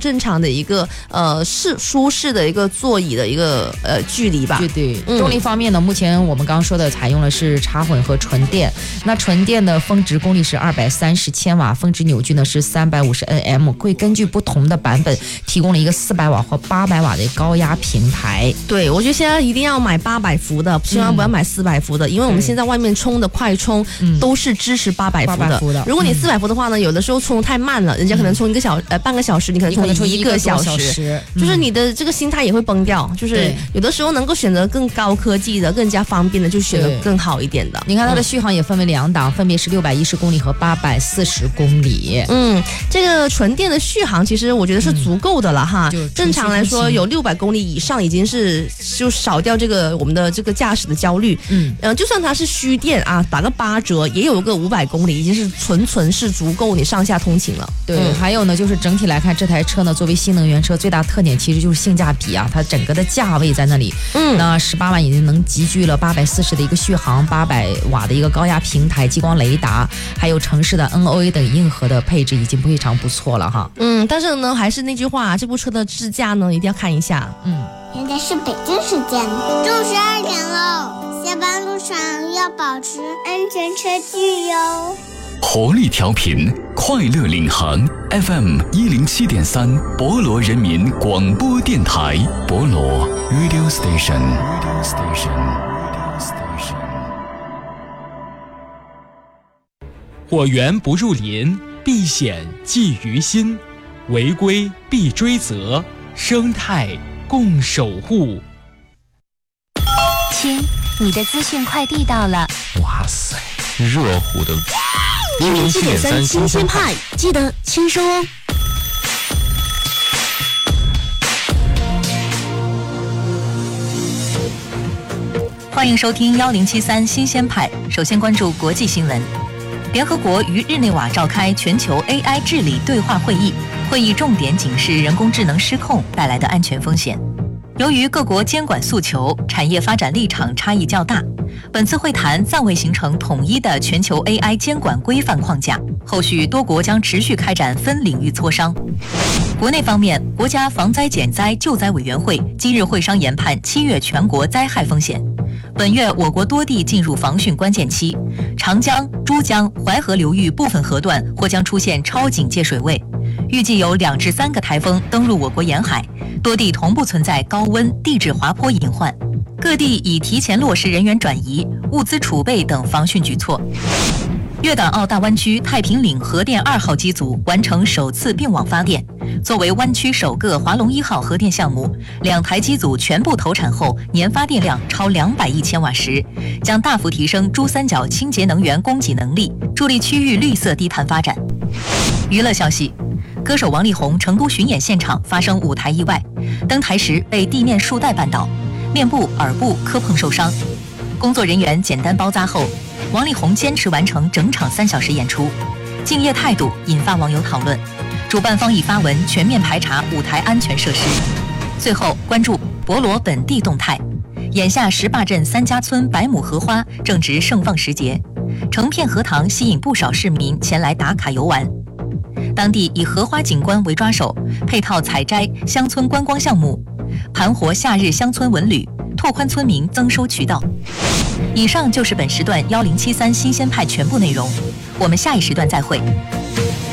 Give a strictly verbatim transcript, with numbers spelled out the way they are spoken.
正常的一个呃适舒适的一个座椅的一个呃距离吧。 对对，嗯、动力方面呢，目前我们刚刚说的采用了是插混和纯电。那纯电的峰值功率是二百三十千瓦，峰值扭矩呢是三百五十 N M， 会根据不同的版本提供了一个四百瓦或八百瓦的高压平台。 对，我觉得现在一定要买八百伏的，千万不要买四百伏的，嗯、因为我们现在外面充的快充都是支持八百伏的。 伏的如果你四百伏的话呢，有的时候充太慢了，人家可能充一个小呃半个小时，你可能充一个小时， 小时就是你的这个心态也会崩掉。就是有的时候能够选择更高科技的、更加方便的，就选择更好一点的。 你看它的续航也分为两档，嗯、分别是六百一十公里和八百四十公里。 嗯，这个纯电的续航其实我觉得是足够的了哈。嗯、正常来说，有六百公里以上已经是就少掉这个我们的这个驾驶的焦虑。嗯，呃，就算它是虚电啊，打个八折，也有个五百公里，已经是纯纯是足够你上下通勤了。 对，嗯、还有呢，就是整体来看，这台车呢作为新能源车，最大特点其实就是性价比啊，它整个的价位在那里。嗯，那十八万已经能集聚了八百四十的一个续航，八百瓦的一个高压平台、激光雷达，还有城市的 N O A 等硬核的配置，已经非常不错了哈。 嗯，但是呢，还是那句话，这部车的智驾呢，一定要看一下。 嗯，现在是北京时间中午十二点喽，下班路上要保持安全车距哟。 活力调频，快乐领航 F M 一零七点三，博罗人民广播电台，博罗 Radio Station。Radio Station。Radio Station。 火源不入林，避险忌于心，违规必追责，生态共守护。 亲，你的资讯快递到了。 哇塞，热乎的。 一零七点三新鲜派，记得签收哦。 欢迎收听幺零七三新鲜派。首先关注国际新闻。联合国于日内瓦召开全球 A I 治理对话会议，会议重点警示人工智能失控带来的安全风险。由于各国监管诉求、产业发展立场差异较大，本次会谈暂未形成统一的全球 A I 监管规范框架。后续多国将持续开展分领域磋商。国内方面，国家防灾减灾救灾委员会今日会商研判七月全国灾害风险。本月我国多地进入防汛关键期，长江、珠江、淮河流域部分河段或将出现超警戒水位。预计有两至三个台风登陆我国沿海，多地同步存在高温、地质滑坡隐患。各地已提前落实人员转移、物资储备等防汛举措。粤港澳大湾区太平岭核电二号机组完成首次并网发电，作为湾区首个华龙一号核电项目，两台机组全部投产后，年发电量超两百亿千瓦时，将大幅提升珠三角清洁能源供给能力，助力区域绿色低碳发展。娱乐消息。歌手王力宏成都巡演现场发生舞台意外，登台时被地面束带绊倒，面部、耳部磕碰受伤。工作人员简单包扎后，王力宏坚持完成整场三小时演出，敬业态度引发网友讨论。主办方已发文全面排查舞台安全设施。最后关注博罗本地动态，眼下石坝镇三家村百亩荷花正值盛放时节，成片荷塘吸引不少市民前来打卡游玩。当地以荷花景观为抓手，配套采摘乡村观光项目，盘活夏日乡村文旅，拓宽村民增收渠道。以上就是本时段幺零七三新鲜派全部内容，我们下一时段再会。